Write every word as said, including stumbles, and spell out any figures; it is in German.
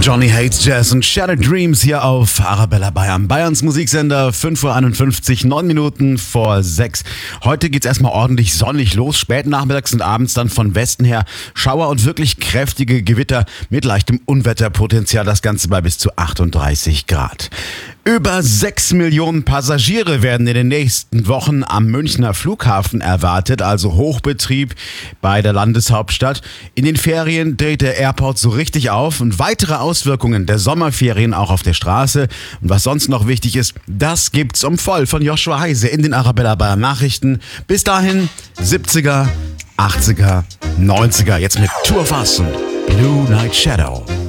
Johnny Hates Jazz und Shattered Dreams hier auf Arabella Bayern. Bayerns Musiksender, fünf Uhr einundfünfzig, neun Minuten vor sechs. Heute geht's erstmal ordentlich sonnig los. Spät nachmittags und abends dann von Westen her Schauer und wirklich kräftige Gewitter mit leichtem Unwetterpotenzial. Das Ganze bei bis zu achtunddreißig Grad. Über sechs Millionen Passagiere werden in den nächsten Wochen am Münchner Flughafen erwartet, also Hochbetrieb bei der Landeshauptstadt. In den Ferien dreht der Airport so richtig auf und weitere Auswirkungen der Sommerferien auch auf der Straße. Und was sonst noch wichtig ist, das gibt's um voll von Joshua Heise in den Arabella Bayern Nachrichten. Bis dahin siebziger, achtziger, neunziger, jetzt mit Tour of Us und Blue Night Shadow.